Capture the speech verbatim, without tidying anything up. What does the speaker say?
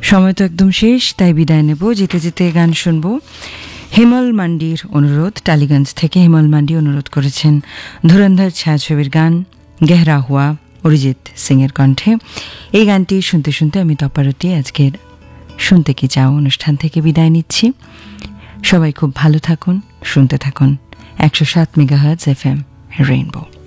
সময় তো একদম শেষ, তাই বিদায় নেব। যেতে যেতে গান শুনবো হিমল মান্ডির অনুরোধ। টালিগঞ্জ থেকে হিমল মান্ডি অনুরোধ করেছেন ধুরন্ধর ছায়াছবির গান গেহরা হুয়া, অরিজিৎ সিং এর কণ্ঠে। এই গানটি শুনতে শুনতে আমি তপারতি আজকের শুনতে কি চাও অনুষ্ঠান থেকে বিদায় নিচ্ছি। সবাই খুব ভালো থাকুন, শুনতে থাকুন একশো সাত মেগাহার্টজ এফ এম রেইনবো।